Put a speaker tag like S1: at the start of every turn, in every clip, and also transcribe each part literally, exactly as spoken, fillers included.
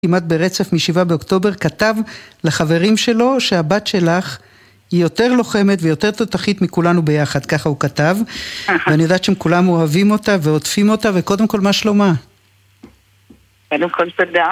S1: כמעט ברצף משבעה באוקטובר, כתב לחברים שלו שהבת שלך היא יותר לוחמת ויותר תותחית מכולנו ביחד, ככה הוא כתב, ואני יודעת שהם כולם אוהבים אותה ועוטפים אותה, וקודם כל מה שלומה?
S2: קודם כל תודה.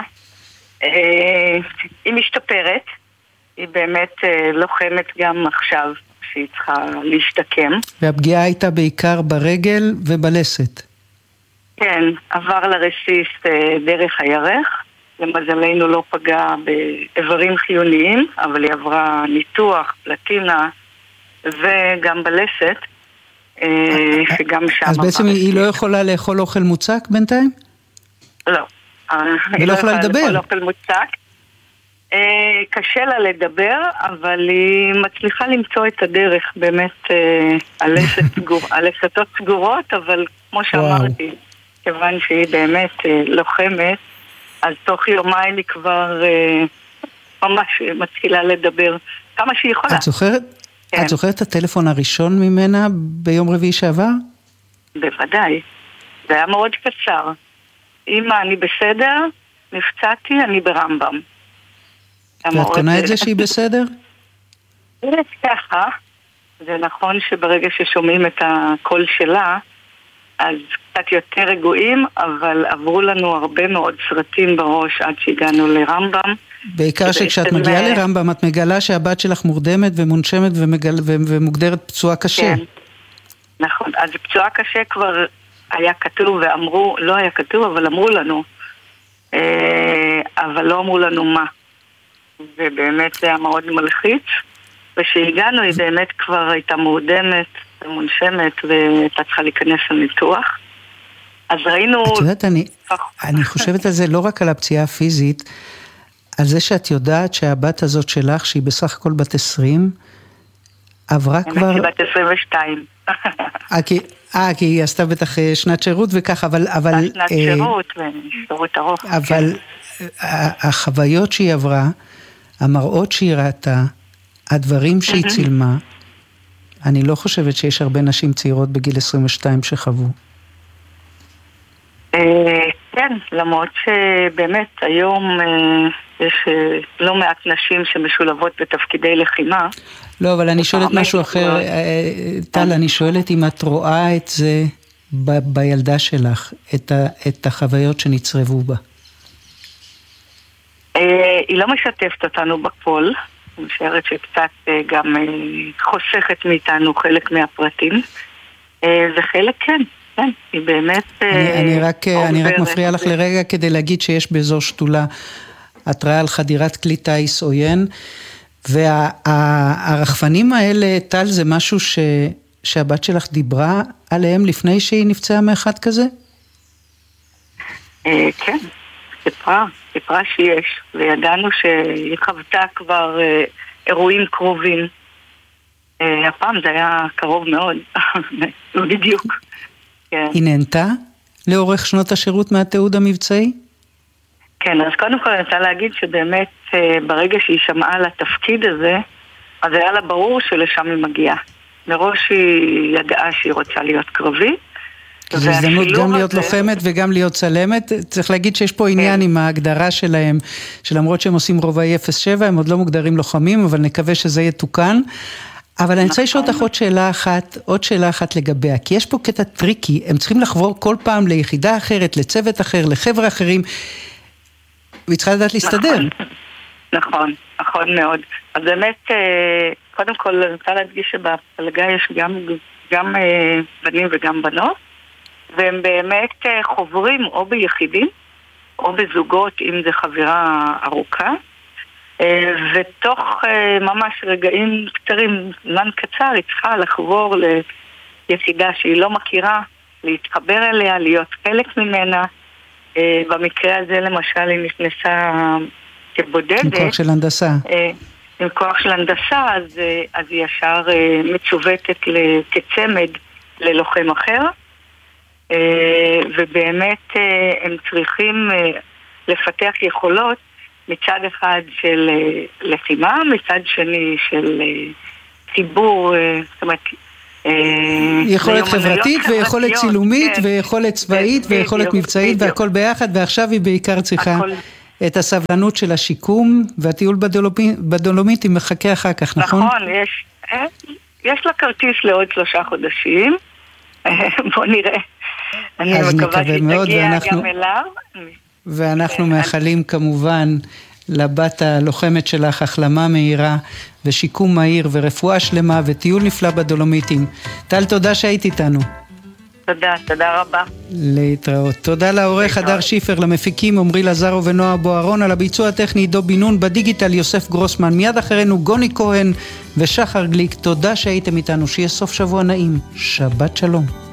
S2: היא משתפרת, היא באמת לוחמת גם עכשיו, שהיא צריכה להשתקם.
S1: והפגיעה הייתה בעיקר ברגל ובלסת.
S2: כן, עבר לרסיס דרך הירך, למזלנו לא פגע באיברים חיוניים, אבל היא עברה ניתוח, פלטינה וגם בלסת, שגם שם...
S1: אז בעצם היא לא יכולה לאכול אוכל מוצק בינתיים?
S2: לא.
S1: היא לא יכולה לדבר?
S2: לאכול אוכל מוצק. קשה לה לדבר, אבל היא מצליחה למצוא את הדרך, באמת הלסתות סגורות, אבל כמו שאמרתי, כיוון שהיא באמת לוחמת, אז תוך יומיים היא כבר ממש מתחילה לדבר כמה שהיא יכולה.
S1: את זוכרת? את זוכרת את הטלפון הראשון ממנה ביום רביעי שעבר?
S2: בוודאי. זה היה מאוד קצר. אמא, אני בסדר, נפצעתי, אני ברמב"ם.
S1: ואת קונה את זה שהיא בסדר?
S2: זה ככה. זה נכון שברגע ששומעים את הקול שלה, אז קצת יותר רגועים, אבל עברו לנו הרבה מאוד סרטים בראש עד שהגענו לרמב"ם.
S1: בעיקר שכשאת מגיעה לרמב"ם, את מגלה שהבת שלך מורדמת ומונשמת ומגל... ומוגדרת פצועה קשה.
S2: כן, נכון. אז פצועה קשה כבר היה כתוב ואמרו, לא היה כתוב, אבל אמרו לנו. אבל לא אמרו לנו מה. ובאמת זה היה מאוד מלחיץ. ושהגענו היא באמת כבר הייתה מורדמת, מונשמת, והייתה צריכה להיכנס לניתוח. אז ראינו...
S1: את יודעת, אני, אני חושבת על זה לא רק על הפציעה הפיזית, על זה שאת יודעת שהבת הזאת שלך, שהיא בסך הכל בת עשרים, עברה כבר...
S2: אני בת עשרים ושתיים.
S1: אה, כי, אה, כי היא עשתה בטח שנת שירות וכך, אבל... אבל
S2: שנת אה, שירות ושירות ארוך.
S1: אבל כן. החוויות שהיא עברה, המראות שהיא ראתה, הדברים שהיא צילמה, אני לא חושבת שיש הרבה נשים צעירות בגיל עשרים ושתיים שחוו.
S2: כן, למרות שבאמת היום יש לא מעט נשים שמשולבות בתפקידי לחימה.
S1: לא, אבל אני שואלת משהו אחר, טל, אני שואלת אם את רואה את זה בילדה שלך, את החוויות שנצרבו בה.
S2: היא לא משתפת אותנו בכל. אני משערת שקצת גם חוסכת מאיתנו חלק מהפרטים, וחלק כן, כן, היא באמת...
S1: אני רק, אני רק מפריע לך לרגע כדי להגיד שיש באזור שתולה התראה על חדירת כלי טייס עוין, והרחפנים האלה, טל, זה משהו ש, שהבת שלך דיברה עליהם לפני שהיא נפצעה מאחד כזה?
S2: כן. סיפרה, סיפרה שיש, וידענו שהיא חוותה כבר אה, אירועים קרובים. אה, הפעם זה היה קרוב מאוד, לא בדיוק. כן.
S1: היא נהנתה לאורך שנות השירות מהתיעוד המבצעי?
S2: כן, אז קודם כל אני רוצה להגיד שבאמת אה, ברגע שהיא שמעה על התפקיד הזה, אז היה לה ברור שלשם היא מגיעה. מראש היא ידעה שהיא רוצה להיות קרבית,
S1: זו הזדמנות גם להיות לוחמת וגם להיות צלמת. צריך להגיד שיש פה עניין עם ההגדרה שלהם, שלמרות שהם עושים רובעי אפס שבע, הם עוד לא מוגדרים לוחמים, אבל נקווה שזה יתוקן. אבל אני רוצה לשאול אותך עוד שאלה אחת, עוד שאלה אחת לגביה, כי יש פה קטע טריקי, הם צריכים לחבור כל פעם ליחידה אחרת, לצוות אחר, לחבר אחרים, והיא צריכה לדעת להסתדר.
S2: נכון, נכון מאוד. אז באמת, קודם כל, אני רוצה להדגיש שבפלגה יש גם בנים וגם בנות, והם באמת חוברים או ביחידים, או בזוגות, אם זה חבירה ארוכה, ותוך ממש רגעים קצרים, זמן קצר, היא צריכה לחבור ליחידה שהיא לא מכירה, להתחבר אליה, להיות חלק ממנה. במקרה הזה למשל היא נכנסה כבודדת.
S1: עם כוח של הנדסה.
S2: עם כוח של הנדסה, אז, אז היא ישר מצוותת כצמד ללוחם אחר. ובאמת הם צריכים לפתח יכולות מצד אחד של לחימה, מצד שני של ציבור, זאת אומרת,
S1: יכולת חברתית ויכולת צילומית ויכולת צבאית ויכולת מבצעית והכל ביחד, ועכשיו היא בעיקר צריכה את הסבלנות של השיקום, והטיול בדולומיטים מחכה אחר כך, נכון?
S2: נכון, יש, יש לה כרטיס לעוד שלושה חודשים, בוא נראה. אני מקווה שתגיע גם אליו.
S1: ואנחנו מאחלים כמובן לבת הלוחמת שלך החלמה מהירה ושיקום מהיר ורפואה שלמה וטיול נפלא בדולומיטים. טל, תודה שהיית איתנו.
S2: תודה, תודה רבה.
S1: להתראות. תודה לעורך הדר שיפר, למפיקים עמרי לזרו ונועה בוערון, על הביצוע הטכני עידו בן נון, בדיגיטל יוסף גרוסמן, מיד אחרינו גוני כהן ושחר גליק. תודה שהייתם איתנו, שיהיה סוף שבוע נעים. שבת שלום.